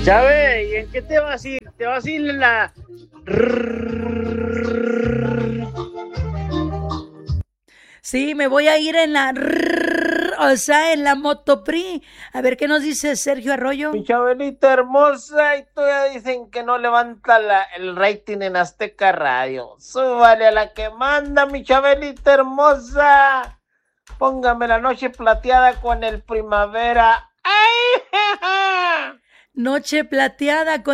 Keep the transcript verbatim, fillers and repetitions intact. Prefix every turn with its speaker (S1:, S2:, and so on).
S1: Chávez, ¿y en qué te vas a ir? ¿Te vas a ir en la...
S2: Sí, me voy a ir en la... O sea, en la Motopri. A ver qué nos dice Sergio Arroyo.
S1: Mi Chabelita hermosa, y todavía dicen que no levanta la, el rating en Azteca Radio. Súbale a la que manda, mi Chabelita hermosa. Póngame la noche plateada con el primavera. ¡Ay!
S2: Noche plateada con